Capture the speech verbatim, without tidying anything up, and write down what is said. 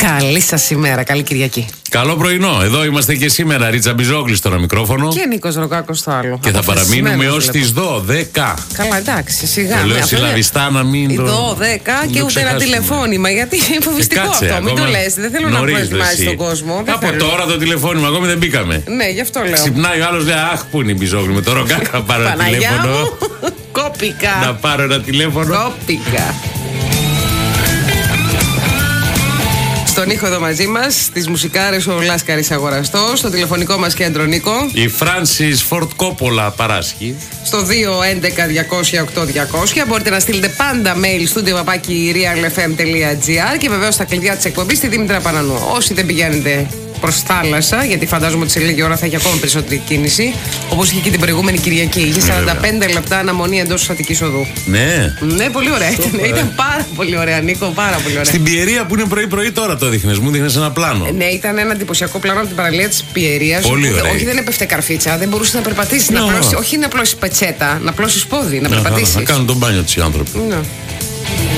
Καλή σας ημέρα, καλή Κυριακή. Καλό πρωινό. Εδώ είμαστε και σήμερα. Ρίτσα Μπιζόγλη στο ένα μικρόφωνο. Και Νίκος Ροκάκος στο άλλο. Και θα παραμείνουμε έως τις δώδεκα. Καλά, εντάξει, σιγά. Το λέω συλλαβιστά να μην το. δώδεκα και ούτε ένα τηλεφώνημα. Γιατί είναι φοβιστικό αυτό. Μην το λες. Δεν θέλω να προετοιμάσει τον κόσμο. Από τώρα το τηλεφώνημα, ακόμη δεν μπήκαμε. Ναι, γι' αυτό λέω. Ξυπνάει ο άλλος, λέει αχ, πού είναι η Μπιζόγλη με το Ροκάκα να πάρω ένα τηλέφωνο. Κόπηκα. Να πάρω ένα τηλέφωνο. Κόπηκα. Στον ήχο εδώ μαζί μας, τις μουσικάρες ο Λάσκαρης Αγοραστός, στο τηλεφωνικό μας κέντρο Νίκο. Η Φράνσις Φορτ Κόπολα παράσχει. Στο δύο έντεκα διακόσια οκτώ διακόσια μπορείτε να στείλετε πάντα mail studio παπάκι realfm.gr και βεβαίως στα κλειδιά της εκπομπής στη Δήμητρα Πανανού. Όσοι δεν πηγαίνετε προς θάλασσα, γιατί φαντάζομαι ότι σε λίγη ώρα θα έχει ακόμα περισσότερη κίνηση, όπως είχε και την προηγούμενη Κυριακή. Είχε σαράντα πέντε λεπτά αναμονή εντός της Αττικής Οδού. Ναι. Ναι, πολύ ωραία. Ήταν, ήταν πάρα πολύ ωραία, Νίκο, πάρα πολύ ωραία. Στην Πιερία που είναι πρωί-πρωί τώρα το δείχνες, μου δείχνες ένα πλάνο. Ναι, ήταν ένα εντυπωσιακό πλάνο από την παραλία της Πιερίας. Πολύ ωραία. Όχι, δεν έπεφτε καρφίτσα, δεν μπορούσε να περπατήσει. No. Να πλώσεις, όχι να πλώσεις πετσέτα, να πλώσεις πόδι, να περπατήσει. Να κάνουν τον μπάνιο τους οι άνθρωποι. No.